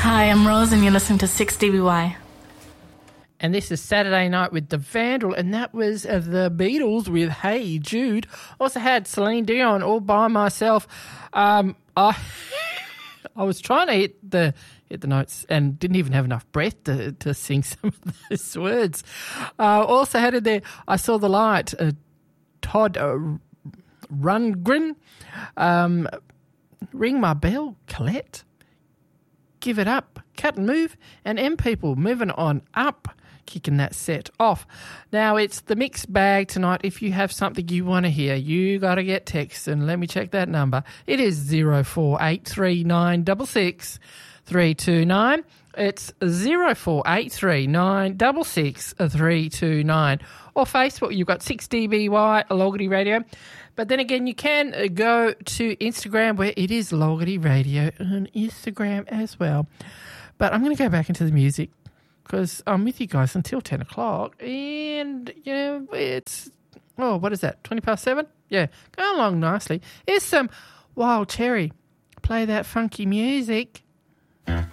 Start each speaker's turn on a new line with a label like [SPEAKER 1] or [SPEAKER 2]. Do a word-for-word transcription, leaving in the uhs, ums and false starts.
[SPEAKER 1] Hi, I'm Rose and you're listening to six D B Y.
[SPEAKER 2] And this is Saturday Night with the Vandal, and that was uh, the Beatles with Hey Jude. Also had Celine Dion, All By Myself. Um, I I was trying to hit the hit the notes and didn't even have enough breath to, to sing some of those words. Uh, also had it there, I Saw the Light, uh, Todd uh, Rundgren, um, Ring My Bell, Colette, Give It Up, Cut and Move, and M People moving on up, kicking that set off. Now, it's the mixed bag tonight. If you have something you want to hear, you got to get text, and let me check that number. It is zero four eight three nine six six three two nine. It's zero four eight three nine six six three two nine. Or Facebook, you've got six D B Y, Logarty Radio. But then again, you can go to Instagram, where it is Logarty Radio on Instagram as well. But I'm going to go back into the music because I'm with you guys until ten o'clock. And, you know, it's, oh, what is that, twenty past seven? Yeah, go along nicely. Here's some Wild Cherry. Play that funky music.